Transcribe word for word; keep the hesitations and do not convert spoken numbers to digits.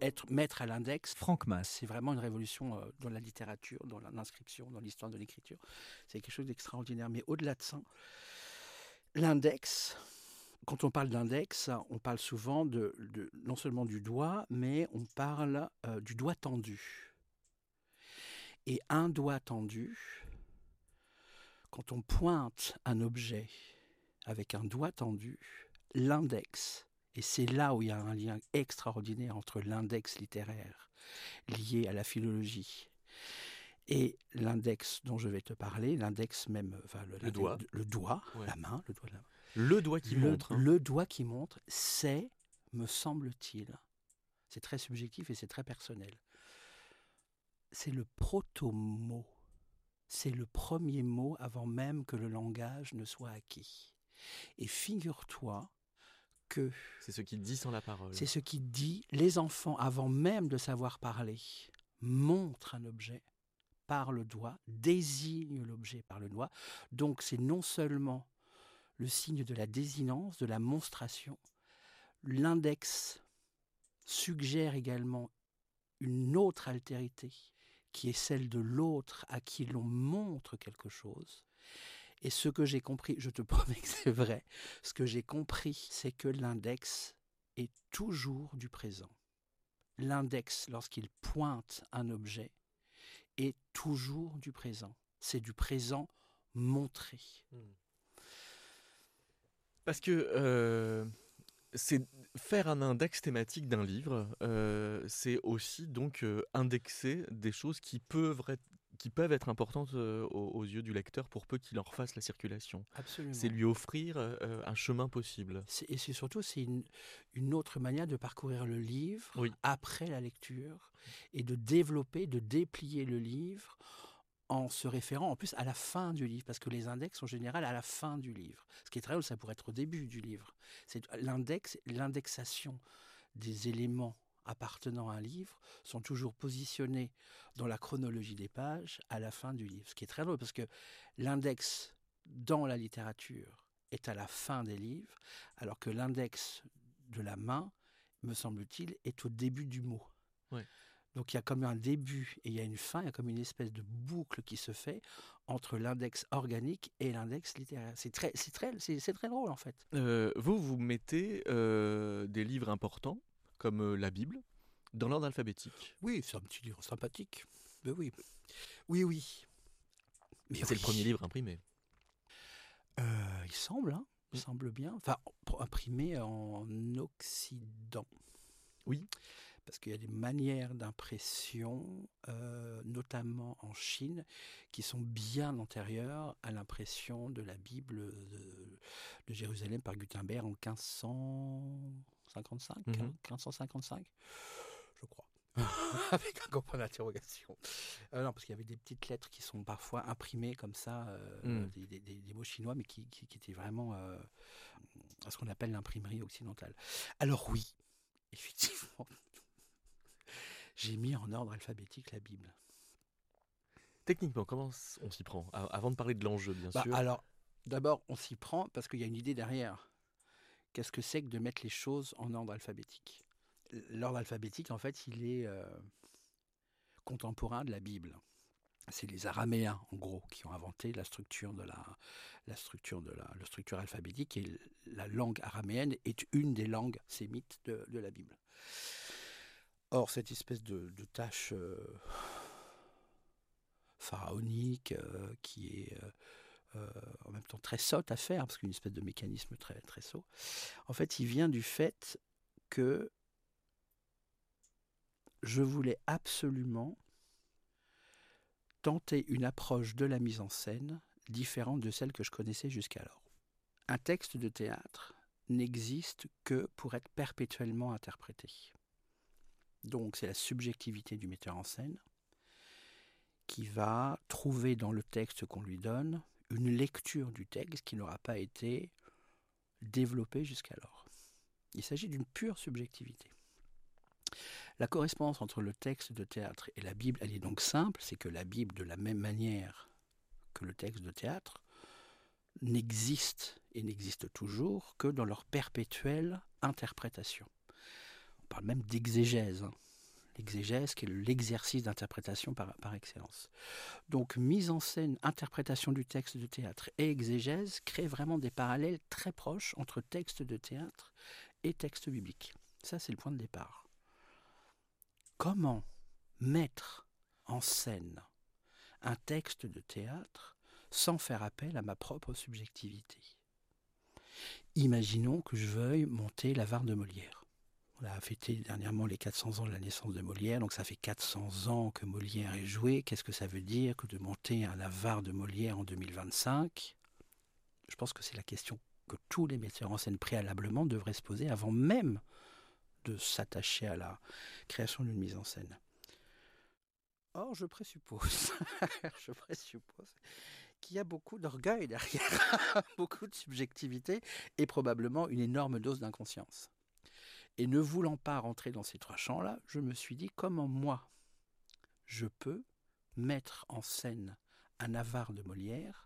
être maître à l'index. Franck Masse. C'est vraiment une révolution euh, dans la littérature, dans l'inscription, dans l'histoire de l'écriture. C'est quelque chose d'extraordinaire. Mais au-delà de ça, l'index, quand on parle d'index, on parle souvent de, de, non seulement du doigt, mais on parle euh, du doigt tendu. Et un doigt tendu, quand on pointe un objet avec un doigt tendu, l'index, et c'est là où il y a un lien extraordinaire entre l'index littéraire lié à la philologie et l'index dont je vais te parler, l'index même, enfin le, le doigt, le doigt, ouais. la main, le doigt, la main. Le doigt qui le, montre. Hein. Le doigt qui montre, c'est, me semble-t-il, c'est très subjectif et c'est très personnel, c'est le proto-mot. C'est le premier mot avant même que le langage ne soit acquis. Et figure-toi que... C'est ce qui dit sans la parole. C'est ce qui dit, les enfants, avant même de savoir parler, montrent un objet par le doigt, désignent l'objet par le doigt. Donc c'est non seulement le signe de la désinence, de la monstration, l'index suggère également une autre altérité, qui est celle de l'autre à qui l'on montre quelque chose. Et ce que j'ai compris, je te promets que c'est vrai, ce que j'ai compris, c'est que l'index est toujours du présent. L'index, lorsqu'il pointe un objet, est toujours du présent. C'est du présent montré. Parce que... Euh... C'est faire un index thématique d'un livre, euh, c'est aussi donc euh, indexer des choses qui peuvent être, qui peuvent être importantes euh, aux, aux yeux du lecteur pour peu qu'il en refasse la circulation. Absolument. C'est lui offrir euh, un chemin possible. C'est, et c'est surtout c'est une, une autre manière de parcourir le livre oui. après la lecture et de développer, de déplier le livre en se référant en plus à la fin du livre, parce que les index sont en général à la fin du livre. Ce qui est très drôle, ça pourrait être au début du livre. C'est l'index, l'indexation des éléments appartenant à un livre sont toujours positionnés dans la chronologie des pages à la fin du livre. Ce qui est très drôle, parce que l'index dans la littérature est à la fin des livres, alors que l'index de la main, me semble-t-il, est au début du mot. Ouais. Donc il y a comme un début et il y a une fin, il y a comme une espèce de boucle qui se fait entre l'index organique et l'index littéraire. C'est très, c'est très, c'est, c'est très drôle en fait. Euh, vous, vous mettez euh, des livres importants, comme euh, la Bible, dans l'ordre alphabétique. Oui, c'est un petit livre sympathique. Mais oui, oui, oui. Mais c'est oui. le premier livre imprimé. Euh, il semble, hein, il mmh. semble bien. Enfin, imprimé en Occident. Oui. Parce qu'il y a des manières d'impression, euh, notamment en Chine, qui sont bien antérieures à l'impression de la Bible de, de Jérusalem par Gutenberg en quinze cent cinquante-cinq, mm-hmm. hein, quinze cent cinquante-cinq, je crois. Avec un grand point d'interrogation. Euh, non, parce qu'il y avait des petites lettres qui sont parfois imprimées comme ça, euh, mm. des, des, des, des mots chinois, mais qui, qui, qui étaient vraiment euh, à ce qu'on appelle l'imprimerie occidentale. Alors oui, effectivement, j'ai mis en ordre alphabétique la Bible. Techniquement, comment on s'y prend ? Avant de parler de l'enjeu, bien bah, sûr. Alors, d'abord, on s'y prend parce qu'il y a une idée derrière. Qu'est-ce que c'est que de mettre les choses en ordre alphabétique ? L'ordre alphabétique, en fait, il est euh, contemporain de la Bible. C'est les Araméens, en gros, qui ont inventé la structure de la, la structure de la, la structure alphabétique. Et la langue araméenne est une des langues sémites de, de la Bible. Or, cette espèce de, de tâche euh, pharaonique euh, qui est euh, euh, en même temps très sotte à faire, parce qu'une espèce de mécanisme très, très sot, en fait, il vient du fait que je voulais absolument tenter une approche de la mise en scène différente de celle que je connaissais jusqu'alors. Un texte de théâtre n'existe que pour être perpétuellement interprété. Donc c'est la subjectivité du metteur en scène qui va trouver dans le texte qu'on lui donne une lecture du texte qui n'aura pas été développée jusqu'alors. Il s'agit d'une pure subjectivité. La correspondance entre le texte de théâtre et la Bible, elle est donc simple, c'est que la Bible, de la même manière que le texte de théâtre, n'existe et n'existe toujours que dans leur perpétuelle interprétation. On parle même d'exégèse. Hein. l'exégèse qui est l'exercice d'interprétation par, par excellence. Donc mise en scène, interprétation du texte de théâtre et exégèse créent vraiment des parallèles très proches entre texte de théâtre et texte biblique. Ça, c'est le point de départ. Comment mettre en scène un texte de théâtre sans faire appel à ma propre subjectivité? Imaginons que je veuille monter l'Avare de Molière. On a fêté dernièrement les quatre cents ans de la naissance de Molière, donc ça fait quatre cents ans que Molière est joué. Qu'est-ce que ça veut dire que de monter un Avare de Molière en deux mille vingt-cinq? Je pense que c'est la question que tous les metteurs en scène préalablement devraient se poser avant même de s'attacher à la création d'une mise en scène. Or, je présuppose, je présuppose qu'il y a beaucoup d'orgueil derrière, beaucoup de subjectivité et probablement une énorme dose d'inconscience. Et ne voulant pas rentrer dans ces trois champs-là, je me suis dit comment moi, je peux mettre en scène un Avare de Molière